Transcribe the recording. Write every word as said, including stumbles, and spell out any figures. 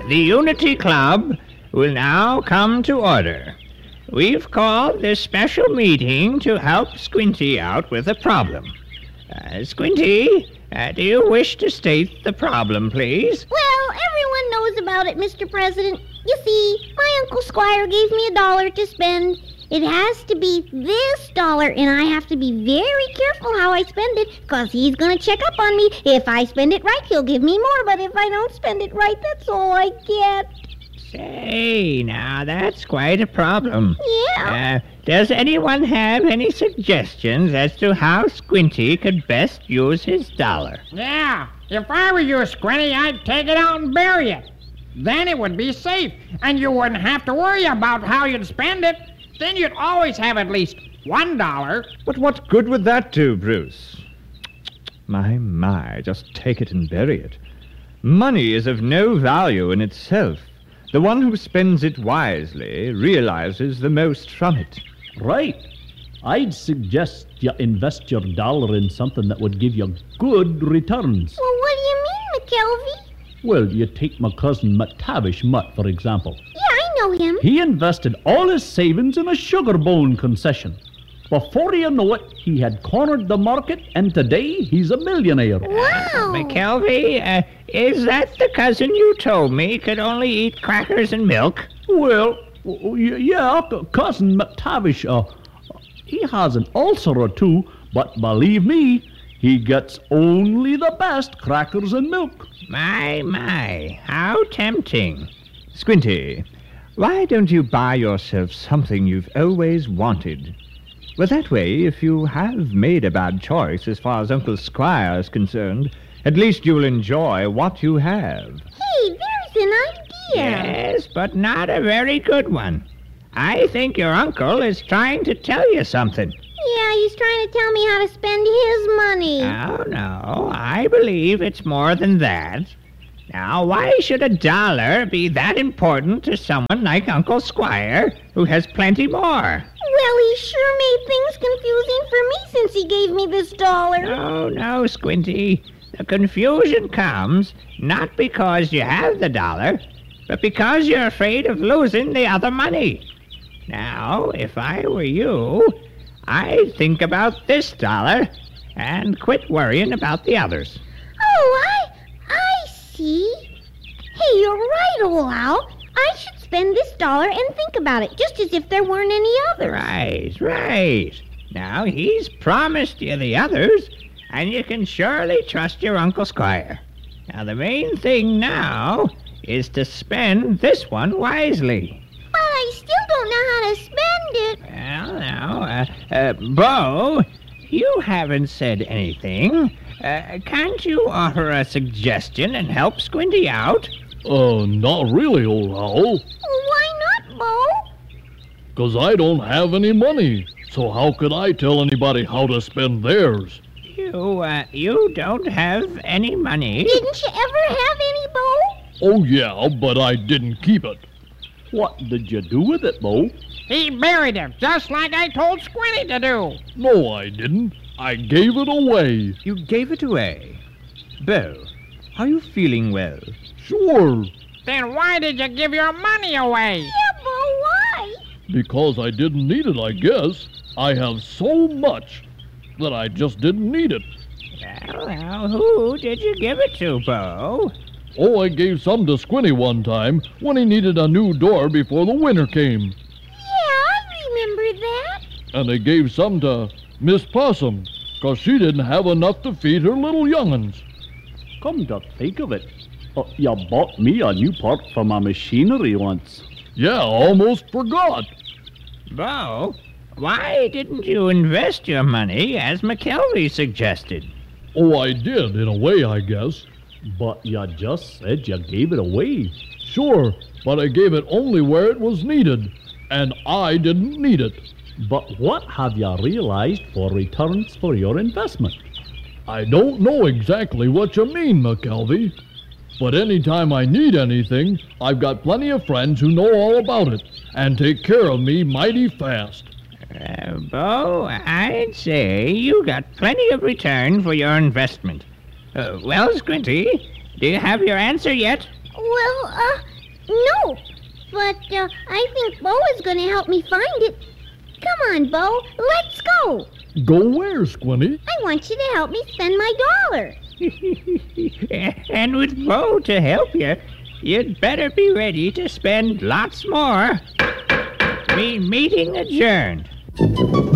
the Unity Club will now come to order. We've called this special meeting to help Squinty out with a problem. Uh, Squinty, uh, do you wish to state the problem, please? Well, everyone knows about it, Mister President. You see, my Uncle Squire gave me a dollar to spend. It has to be this dollar, and I have to be very careful how I spend it, because he's going to check up on me. If I spend it right, he'll give me more, but if I don't spend it right, that's all I get. Say, now that's quite a problem. Yeah. Uh, does anyone have any suggestions as to how Squinty could best use his dollar? Yeah, if I were you, Squinty, I'd take it out and bury it. Then it would be safe, and you wouldn't have to worry about how you'd spend it. Then you'd always have at least one dollar. But what good would that do, Bruce? My, my, just take it and bury it. Money is of no value in itself. The one who spends it wisely realizes the most from it. Right. I'd suggest you invest your dollar in something that would give you good returns. Well, what do you mean, McKelvey? Well, you take my cousin McTavish Mutt, for example. Yeah, I know him. He invested all his savings in a sugar bone concession. Before you know it, he had cornered the market, and today he's a millionaire. Wow. McKelvey, uh, is that the cousin you told me could only eat crackers and milk? Well, y- yeah, c- cousin McTavish, uh, he has an ulcer or two, but believe me, he gets only the best crackers and milk. My, my, how tempting. Squinty, why don't you buy yourself something you've always wanted? Well, that way, if you have made a bad choice as far as Uncle Squire is concerned, at least you'll enjoy what you have. Hey, there's an idea. Yes, but not a very good one. I think your uncle is trying to tell you something. Yeah, he's trying to tell me how to spend his money. Oh, no, I believe it's more than that. Now, why should a dollar be that important to someone like Uncle Squire, who has plenty more? Well, he sure made things confusing for me since he gave me this dollar. No, no, Squinty. The confusion comes not because you have the dollar, but because you're afraid of losing the other money. Now, if I were you, I'd think about this dollar and quit worrying about the others. Oh, I, I see. Hey, you're right, old Owl. I should spend this dollar and think about it, just as if there weren't any others. Right, right. Now, he's promised you the others, and you can surely trust your Uncle Squire. Now, the main thing now is to spend this one wisely. But I still don't know how to spend it. Well, now, uh, uh, Bo, you haven't said anything. Uh, can't you offer a suggestion and help Squinty out? Uh, not really, old owl. Well, why not, Bo? Because I don't have any money. So how could I tell anybody how to spend theirs? You, uh, you don't have any money. Didn't you ever have any, Bo? Oh, yeah, but I didn't keep it. What did you do with it, Bo? He buried it, just like I told Squinty to do. No, I didn't. I gave it away. You gave it away. Bo, are you feeling well? Sure, Then why did you give your money away? Yeah, Bo, why? because I didn't need it, I guess. I have so much that I just didn't need it. Well, now, who did you give it to, Bo? Oh, I gave some to Squinty one time when he needed a new door before the winter came. Yeah, I remember that. And I gave some to Miss Possum, 'cause she didn't have enough to feed her little young'uns. Come to think of it, uh, you bought me a new part for my machinery once. Yeah, almost forgot. Bo, why didn't you invest your money as McKelvey suggested? Oh, I did, in a way, I guess. But you just said you gave it away. Sure, but I gave it only where it was needed, and I didn't need it. But what have you realized for returns for your investment? I don't know exactly what you mean, McKelvey. But anytime I need anything, I've got plenty of friends who know all about it and take care of me mighty fast. Uh, Bo, I'd say you got plenty of return for your investment. Uh, well, Squinty, do you have your answer yet? Well, uh, No, but uh, I think Bo is going to help me find it. Come on, Bo, let's go. Go where, Squinty? I want you to help me spend my dollar. And with Bo to help you, you'd better be ready to spend lots more. Me meeting adjourned.